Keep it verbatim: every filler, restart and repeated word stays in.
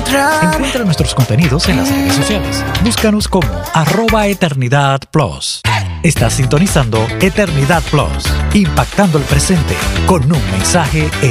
Encuentra nuestros contenidos en las redes sociales. Búscanos como arroba Eternidad Plus. Estás sintonizando Eternidad Plus, impactando el presente con un mensaje